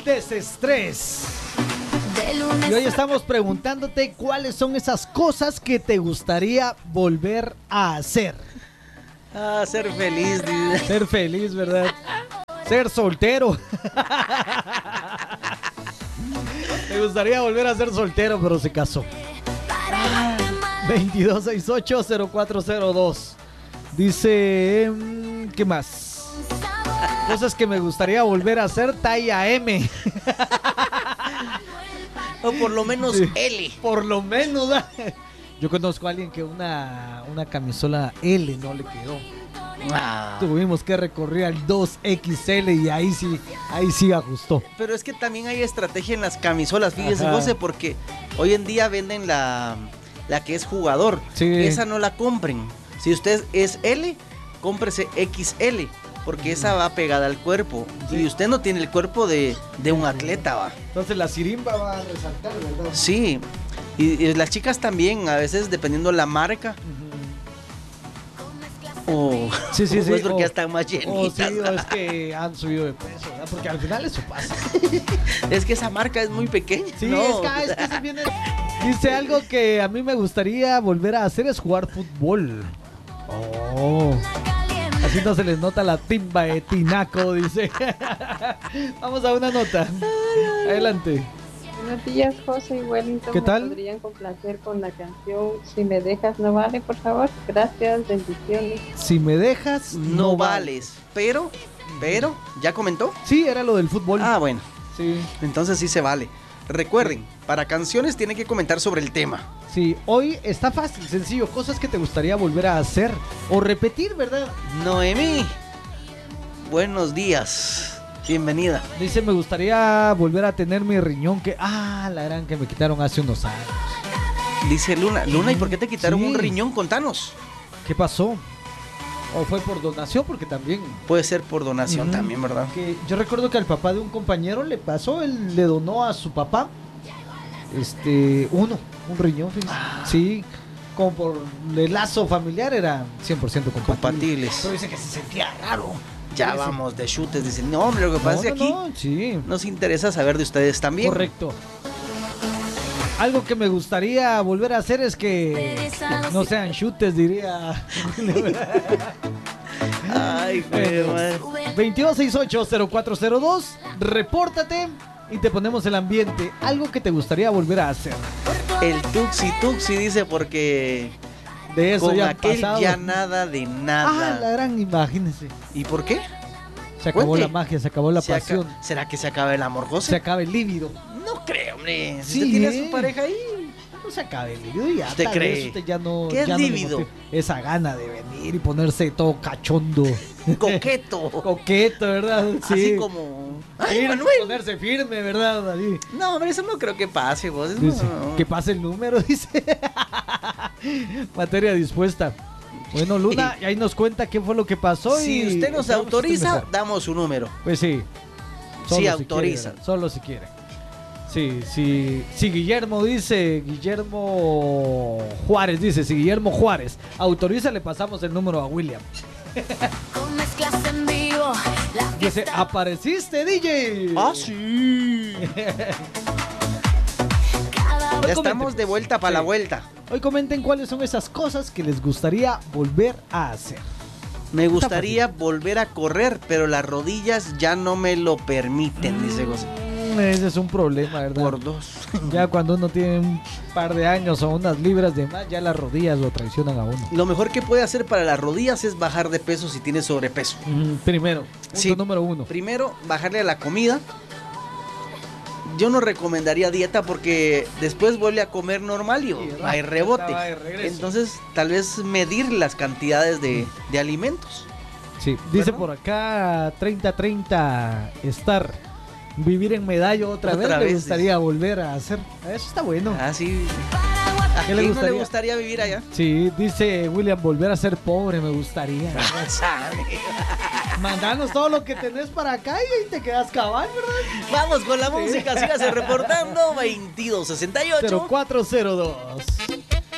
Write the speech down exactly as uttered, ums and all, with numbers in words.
desestrés. Y hoy estamos preguntándote cuáles son esas cosas que te gustaría volver a hacer. Ah, ser feliz. Dice. Ser feliz, ¿verdad? Ser soltero. Me gustaría volver a ser soltero, pero se casó. veintidós sesenta y ocho cero cuatro cero dos. Dice, ¿qué más? Cosas que me gustaría volver a hacer, talla M. O por lo menos Sí, L. por lo menos. Yo conozco a alguien que una, una camisola L no le quedó. Ah. Tuvimos que recorrer al dos equis ele y ahí sí, ahí sí ajustó. Pero es que también hay estrategia en las camisolas, fíjese, Ajá. José, porque hoy en día venden la, la que es jugador. Sí. Esa no la compren. Si usted es L, cómprese equis ele, porque esa va pegada al cuerpo. Sí. Y usted no tiene el cuerpo de, de un atleta, va. Entonces la sirimba va a resaltar, ¿verdad? Sí. Y, y las chicas también, a veces dependiendo la marca. O Sí, sí, o sí. es porque o- ya están más o llenitas. sí, o es que han subido de peso, ¿verdad? Porque al final eso pasa. Es que esa marca es muy pequeña. Sí, ¿no? es que, es que se viene. Dice algo que a mí me gustaría volver a hacer es jugar fútbol. Oh. Así no se les nota la timba de tinaco, dice. Vamos a una nota. Adelante. Buenos días, José y Wellington. ¿Qué tal? ¿Me podrían complacer con la canción Si me dejas no vale, por favor? Gracias, bendiciones. Si me dejas, No vales. Pero, pero, ¿ya comentó? Sí, era lo del fútbol. Ah, bueno. Sí. Entonces sí se vale. Recuerden, para canciones tienen que comentar sobre el tema. Sí, hoy está fácil, sencillo. Cosas que te gustaría volver a hacer o repetir, ¿verdad? Noemí, buenos días. Bienvenida. Dice, me gustaría volver a tener mi riñón que... Ah, la gran que me quitaron hace unos años. Dice Luna, Luna, ¿y por qué te quitaron Sí. un riñón? Contanos. ¿Qué pasó? ¿O fue por donación? Porque también... Puede ser por donación Ujú. también, ¿verdad? Que yo recuerdo que al papá de un compañero le pasó, él le donó a su papá este uno, un riñón, fíjese. Sí, como por el lazo familiar era cien por ciento compatible. Compatibles. Pero dice que se sentía raro. Ya Dice, vamos de chutes. Dicen, no, hombre, lo que no, pasa es que no, aquí no, sí, nos interesa saber de ustedes también. correcto. Algo que me gustaría volver a hacer es que no sean chutes, diría. Ay, güey, madre. veintidós sesenta y ocho cero cuatro cero dos, repórtate y te ponemos el ambiente. Algo que te gustaría volver a hacer. El tuxi tuxi dice porque De eso con ya han aquel pasado. ya nada de Ah, nada. la gran, imagínense. ¿Y por qué? Se acabó Cuente. la magia, se acabó la ¿Se aca- pasión, ¿Será que se acaba el amor, José? se acaba el líbido. No creo, hombre. Si Sí, usted tiene a ¿eh? su pareja ahí. No se acaba el líbido y ya. ¿Usted tal cree? vez usted ya no, ¿Qué es ya no le líbido? motiva esa gana de venir y ponerse todo cachondo. Coqueto. Coqueto, ¿verdad? Sí. Así como. Ay, Firme, Manuel. ponerse firme, ¿verdad? Así. No, hombre, eso no creo que pase, vos. Eso Dice, no. que pase el número, dice. Materia dispuesta. Bueno, Luna, y ahí nos cuenta qué fue lo que pasó. Si y usted nos esperamos que esté autoriza, mejor. damos su número. Pues sí. Sí, si autoriza. quiere, ¿verdad? Solo si quiere. Sí, sí. Si Guillermo dice, Guillermo Juárez dice, si Guillermo Juárez autoriza, le pasamos el número a William. Con mezclas en vivo, la Dice, fiesta apareciste, D J. Ah, sí. cada Ya comenten, estamos de vuelta para Sí. la vuelta. Hoy comenten cuáles son esas cosas que les gustaría volver a hacer. Me gustaría volver a correr, pero las rodillas ya no me lo permiten, dice José. Mm, Ese es un problema, ¿verdad? Por dos. Ya cuando uno tiene un par de años o unas libras de más, ya las rodillas lo traicionan a uno. Lo mejor que puede hacer para las rodillas es bajar de peso si tiene sobrepeso. Mm, Primero, punto Sí. número uno. Primero, bajarle a la comida. Yo no recomendaría dieta porque después vuelve a comer normal y Sí, ¿verdad? hay rebote. Estaba de regreso. Entonces, tal vez medir las cantidades de, de alimentos. Sí, dice ¿verdad? por acá treinta treinta estar. Vivir en Medallo otra, Otra vez, le vez, gustaría volver a hacer. Eso está bueno. Así. ¿A ¿Qué le quién no le gustaría? gustaría vivir allá? Sí, dice William, volver a ser pobre me gustaría. Mandanos todo lo que tenés para acá y ahí te quedas cabal, ¿verdad? Vamos con la música, sígase reportando. veintidós sesenta y ocho. cero cuatro cero dos.